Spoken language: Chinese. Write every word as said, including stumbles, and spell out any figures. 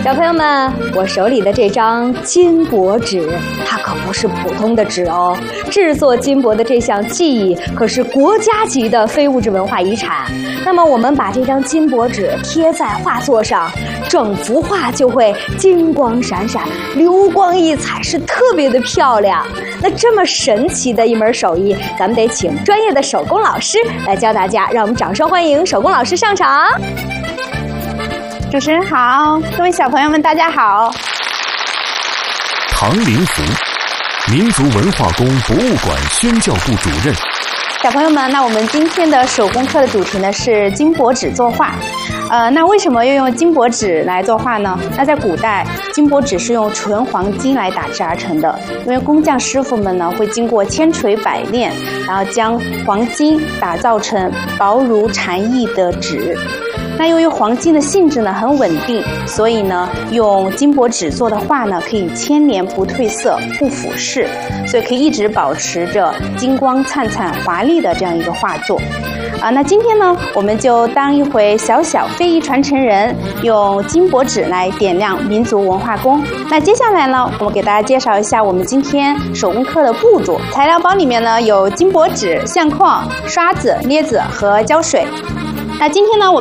小朋友们，我手里的这张金箔纸，它可不是普通的纸哦。制作金箔的这项技艺可是国家级的非物质文化遗产。那么我们把这张金箔纸贴在画作上，整幅画就会金光闪闪、流光溢彩，是特别的漂亮。那这么神奇的一门手艺，咱们得请专业的手工老师来教大家。让我们掌声欢迎手工老师上场。 主持人好，各位小朋友们大家好。 唐林福，民族文化宫博物馆宣教部主任。 小朋友们，那我们今天的手工课的主题呢是金箔纸作画。呃，那为什么要用金箔纸来作画呢？那在古代，金箔纸是用纯黄金来打制而成的，因为工匠师傅们呢会经过千锤百炼，然后将黄金打造成薄如蝉翼的纸。那由于黄金的性质呢很稳定，所以呢用金箔纸做的画呢可以千年不褪色、不腐蚀，所以可以一直保持着金光灿灿、华丽的这样一个画作。啊，那今天呢，我们就当一回小小非遗传承人，用金箔纸来点亮民族文化宫。那接下来呢，我们给大家介绍一下我们今天手工课的步骤。材料包里面呢有金箔纸、相框、刷子、镊子和胶水。那今天呢，我